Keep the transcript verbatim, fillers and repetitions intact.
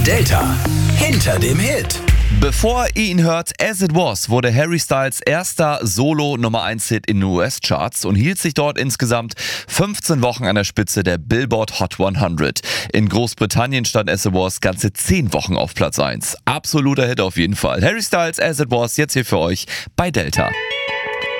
Delta hinter dem Hit. Bevor ihr ihn hört, As It Was wurde Harry Styles erster Solo-Nummer eins Hit in den U S-Charts und hielt sich dort insgesamt fünfzehn Wochen an der Spitze der Billboard Hot hundert. In Großbritannien stand As It Was ganze zehn Wochen auf Platz eins. Absoluter Hit auf jeden Fall. Harry Styles, As It Was, jetzt hier für euch bei Delta.